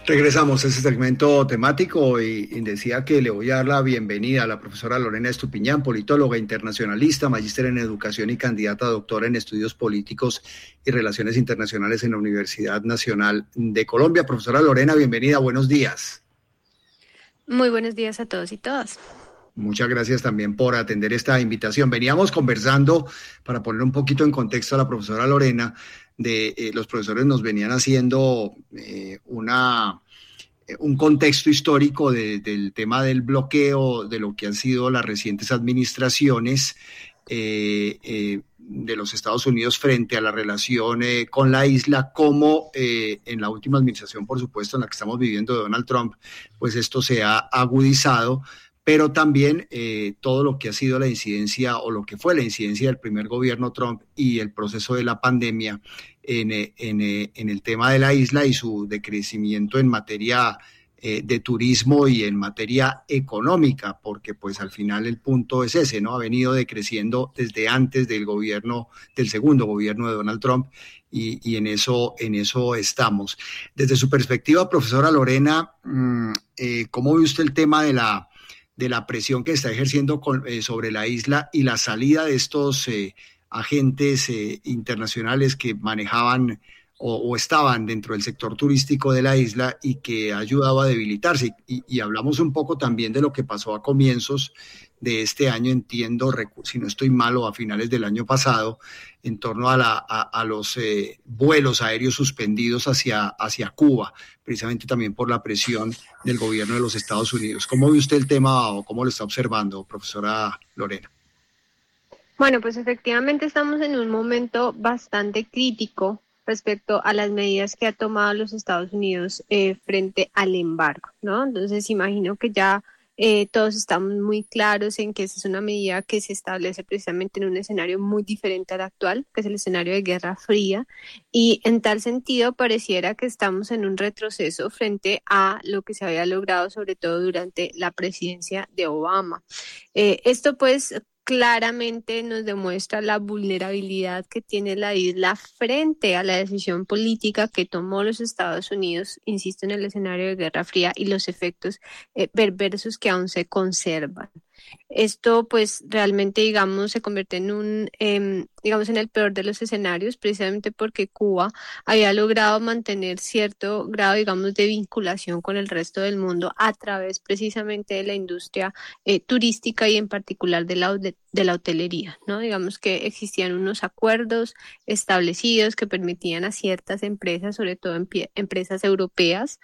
Regresamos a este segmento temático y decía que le voy a dar la bienvenida a la profesora Lorena Estupiñán, politóloga internacionalista, magíster en educación y candidata a doctora en estudios políticos y relaciones internacionales en la Universidad Nacional de Colombia. Profesora Lorena, bienvenida, buenos días. Muy buenos días a todos y todas. Muchas gracias también por atender esta invitación. Veníamos conversando, para poner un poquito en contexto a la profesora Lorena, los profesores nos venían haciendo un contexto histórico del tema del bloqueo, de lo que han sido las recientes administraciones de los Estados Unidos frente a la relación con la isla, como en la última administración, por supuesto, en la que estamos viviendo de Donald Trump, pues esto se ha agudizado, pero también todo lo que ha sido la incidencia o lo que fue la incidencia del primer gobierno Trump y el proceso de la pandemia en el tema de la isla y su decrecimiento en materia de turismo y en materia económica, porque pues al final el punto es ese, ¿no? Ha venido decreciendo desde antes del segundo gobierno de Donald Trump y en eso estamos. Desde su perspectiva, profesora Lorena, ¿cómo ve usted el tema de la presión que está ejerciendo sobre la isla y la salida de estos agentes internacionales que manejaban o estaban dentro del sector turístico de la isla y que ha ayudado a debilitarse? Y hablamos un poco también de lo que pasó a comienzos de este año, entiendo, si no estoy mal, o a finales del año pasado, en torno a los vuelos aéreos suspendidos hacia Cuba, precisamente también por la presión del gobierno de los Estados Unidos. ¿Cómo ve usted el tema o cómo lo está observando, profesora Lorena? Bueno, pues efectivamente estamos en un momento bastante crítico respecto a las medidas que ha tomado los Estados Unidos frente al embargo, ¿no? Entonces imagino que ya todos estamos muy claros en que esa es una medida que se establece precisamente en un escenario muy diferente al actual, que es el escenario de Guerra Fría, y en tal sentido pareciera que estamos en un retroceso frente a lo que se había logrado sobre todo durante la presidencia de Obama. Esto pues claramente nos demuestra la vulnerabilidad que tiene la isla frente a la decisión política que tomó los Estados Unidos, insisto, en el escenario de Guerra Fría y los efectos perversos que aún se conservan. Esto pues realmente digamos se convierte en digamos en el peor de los escenarios, precisamente porque Cuba había logrado mantener cierto grado digamos de vinculación con el resto del mundo a través precisamente de la industria turística y en particular de la hotelería, ¿no? Digamos que existían unos acuerdos establecidos que permitían a ciertas empresas, sobre todo empresas europeas,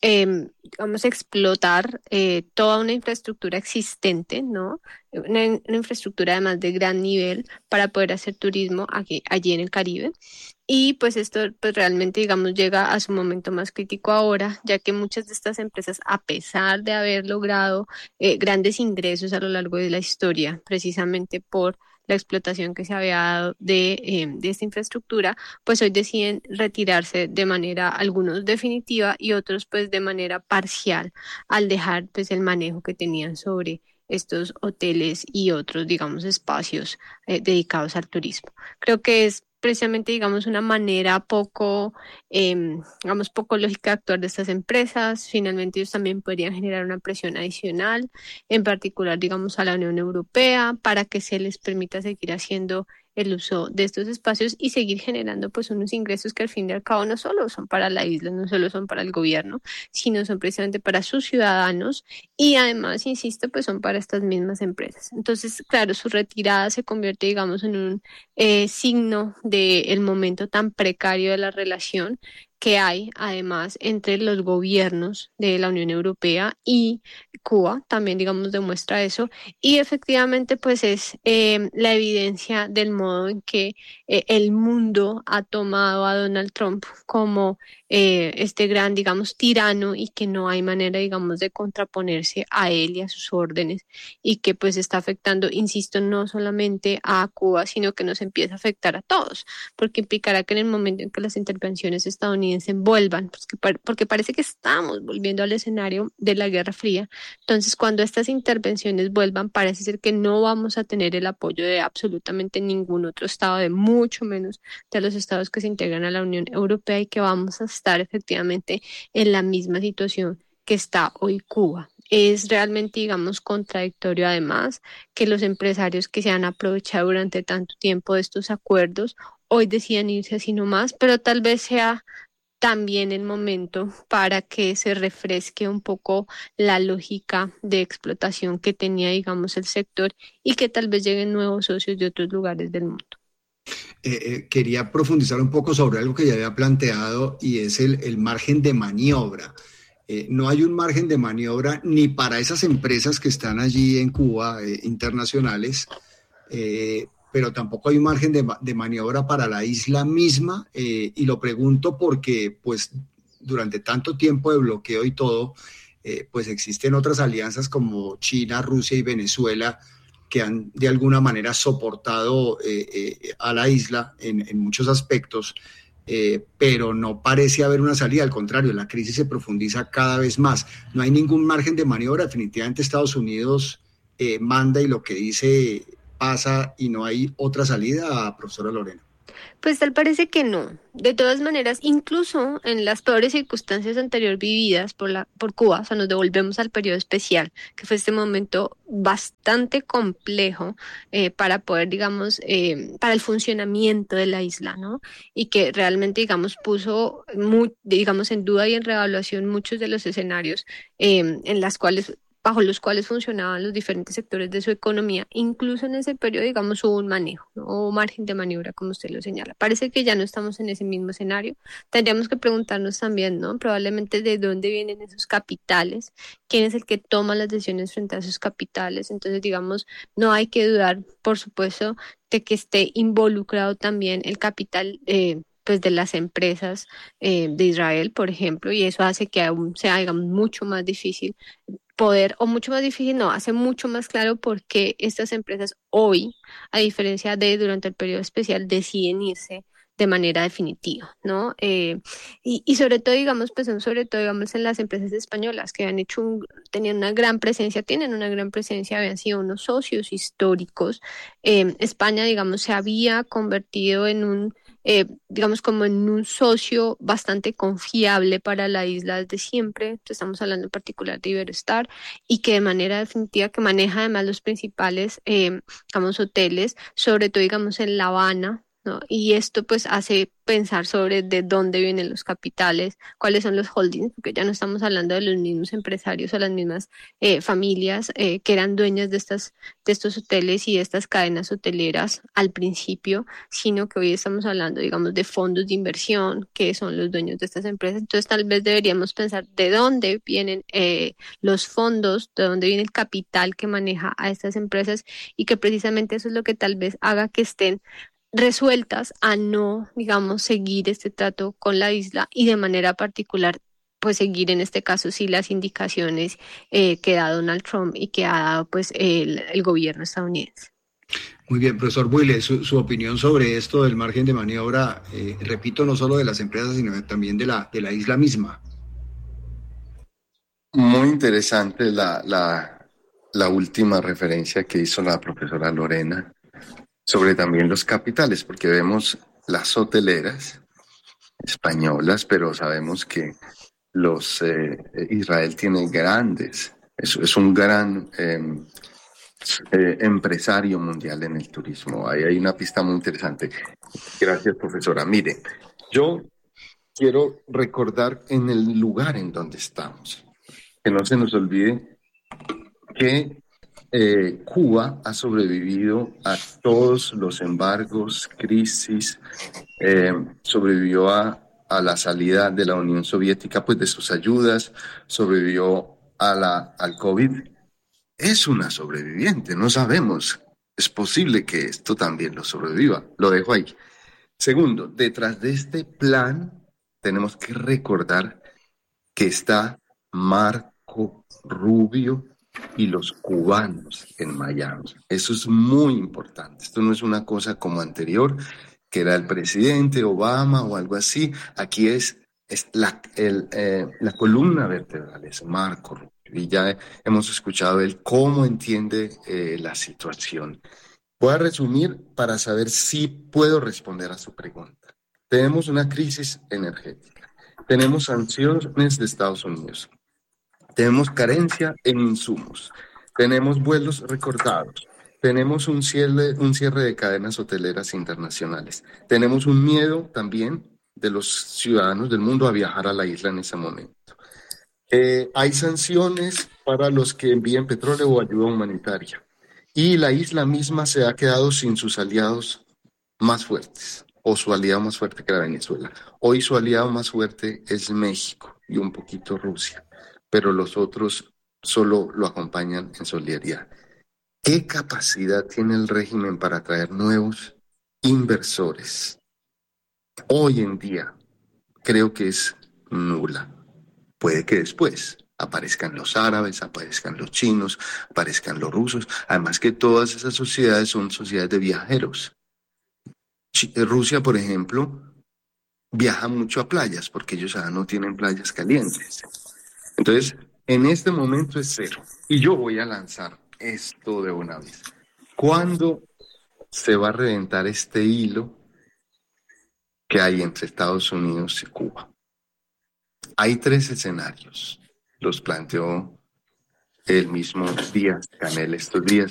vamos a explotar toda una infraestructura existente, ¿no? Una infraestructura además de gran nivel para poder hacer turismo allí en el Caribe. Y pues esto pues realmente digamos llega a su momento más crítico ahora, ya que muchas de estas empresas, a pesar de haber logrado grandes ingresos a lo largo de la historia, precisamente por la explotación que se había dado de esta infraestructura, pues hoy deciden retirarse de manera, algunos definitiva y otros pues de manera parcial, al dejar pues el manejo que tenían sobre estos hoteles y otros, digamos, espacios dedicados al turismo. Creo que es precisamente, digamos, una manera digamos, poco lógica de actuar de estas empresas. Finalmente, ellos también podrían generar una presión adicional, en particular, digamos, a la Unión Europea, para que se les permita seguir haciendo el uso de estos espacios y seguir generando pues unos ingresos que al fin y al cabo no solo son para la isla, no solo son para el gobierno, sino son precisamente para sus ciudadanos y además, insisto, pues son para estas mismas empresas. Entonces, claro, su retirada se convierte, digamos, en un signo del momento tan precario de la relación que hay además entre los gobiernos de la Unión Europea y Cuba, también digamos demuestra eso, y efectivamente pues es la evidencia del modo en que el mundo ha tomado a Donald Trump como este gran, digamos, tirano y que no hay manera, digamos, de contraponerse a él y a sus órdenes y que pues está afectando, insisto, no solamente a Cuba, sino que nos empieza a afectar a todos, porque implicará que en el momento en que las intervenciones estadounidenses vuelvan, pues porque parece que estamos volviendo al escenario de la Guerra Fría, entonces cuando estas intervenciones vuelvan, parece ser que no vamos a tener el apoyo de absolutamente ningún otro estado de mucho menos de los estados que se integran a la Unión Europea y que vamos a estar efectivamente en la misma situación que está hoy Cuba. Es realmente, digamos, contradictorio además que los empresarios que se han aprovechado durante tanto tiempo de estos acuerdos hoy decidan irse así nomás, pero tal vez sea también el momento para que se refresque un poco la lógica de explotación que tenía, digamos, el sector y que tal vez lleguen nuevos socios de otros lugares del mundo. Quería profundizar un poco sobre algo que ya había planteado y es el margen de maniobra. No hay un margen de maniobra ni para esas empresas que están allí en Cuba, internacionales, pero tampoco hay un margen de maniobra para la isla misma, y lo pregunto porque pues durante tanto tiempo de bloqueo y todo, pues existen otras alianzas como China, Rusia y Venezuela que han de alguna manera soportado a la isla en muchos aspectos, pero no parece haber una salida, al contrario, la crisis se profundiza cada vez más. No hay ningún margen de maniobra, definitivamente Estados Unidos manda y lo que dice pasa y no hay otra salida, profesora Lorena. Pues tal parece que no. De todas maneras, incluso en las peores circunstancias anterior vividas por Cuba, o sea, nos devolvemos al periodo especial, que fue este momento bastante complejo para poder, digamos, para el funcionamiento de la isla, ¿no? Y que realmente, digamos, puso, digamos, en duda y en reevaluación muchos de los escenarios en las cuales bajo los cuales funcionaban los diferentes sectores de su economía. Incluso en ese periodo, digamos, hubo un manejo, ¿no? Hubo margen de maniobra, como usted lo señala. Parece que ya no estamos en ese mismo escenario. Tendríamos que preguntarnos también, ¿no? Probablemente de dónde vienen esos capitales, quién es el que toma las decisiones frente a esos capitales. Entonces, digamos, no hay que dudar, por supuesto, de que esté involucrado también el capital. Pues de las empresas de Israel, por ejemplo, y eso hace que aún sea, digamos, mucho más difícil poder, o mucho más difícil, no, hace mucho más claro por qué estas empresas hoy, a diferencia de durante el periodo especial, deciden irse de manera definitiva, ¿no? Y sobre todo, digamos, pues sobre todo, digamos, en las empresas españolas que han hecho tenían una gran presencia, tienen una gran presencia, habían sido unos socios históricos. España, digamos, se había convertido en digamos, como en un socio bastante confiable para la isla desde siempre. Entonces, estamos hablando en particular de Iberostar y que de manera definitiva que maneja además los principales, digamos, hoteles, sobre todo, digamos, en La Habana, ¿no? Y esto pues hace pensar sobre de dónde vienen los capitales, cuáles son los holdings, porque ya no estamos hablando de los mismos empresarios o las mismas familias que eran dueñas de estos hoteles y de estas cadenas hoteleras al principio, sino que hoy estamos hablando, digamos, de fondos de inversión que son los dueños de estas empresas. Entonces, tal vez deberíamos pensar de dónde vienen los fondos, de dónde viene el capital que maneja a estas empresas y que precisamente eso es lo que tal vez haga que estén resueltas a no, digamos, seguir este trato con la isla y de manera particular, pues seguir en este caso sí las indicaciones que da Donald Trump y que ha dado pues el gobierno estadounidense. Muy bien, profesor Buile, su opinión sobre esto del margen de maniobra, repito, no solo de las empresas, sino también de la isla misma. Muy interesante la última referencia que hizo la profesora Lorena sobre también los capitales, porque vemos las hoteleras españolas, pero sabemos que Israel tiene es un gran empresario mundial en el turismo. Ahí hay una pista muy interesante. Gracias, profesora. Mire, yo quiero recordar en el lugar en donde estamos, que no se nos olvide que Cuba ha sobrevivido a todos los embargos, crisis, sobrevivió a la salida de la Unión Soviética, pues de sus ayudas, sobrevivió al COVID. Es una sobreviviente, no sabemos. Es posible que esto también lo sobreviva. Lo dejo ahí. Segundo, detrás de este plan tenemos que recordar que está Marco Rubio y los cubanos en Miami. Eso es muy importante. Esto no es una cosa como anterior, que era el presidente Obama o algo así. Aquí es la columna vertebral, es Marco Rubio. Y ya hemos escuchado él cómo entiende la situación. Voy a resumir para saber si puedo responder a su pregunta. Tenemos una crisis energética, tenemos sanciones de Estados Unidos, tenemos carencia en insumos, tenemos vuelos recortados, tenemos un cierre de cadenas hoteleras internacionales, tenemos un miedo también de los ciudadanos del mundo a viajar a la isla en ese momento. Hay sanciones para los que envíen petróleo o ayuda humanitaria. Y la isla misma se ha quedado sin sus aliados más fuertes, o su aliado más fuerte que era Venezuela. Hoy su aliado más fuerte es México y un poquito Rusia, pero los otros solo lo acompañan en solidaridad. ¿Qué capacidad tiene el régimen para atraer nuevos inversores? Hoy en día creo que es nula. Puede que después aparezcan los árabes, aparezcan los chinos, aparezcan los rusos. Además que todas esas sociedades son sociedades de viajeros. Rusia, por ejemplo, viaja mucho a playas porque ellos no tienen playas calientes. Entonces, en este momento es cero. Y yo voy a lanzar esto de una vez. ¿Cuándo se va a reventar este hilo que hay entre Estados Unidos y Cuba? Hay 3 escenarios. Los planteó el mismo Díaz-Canel estos días.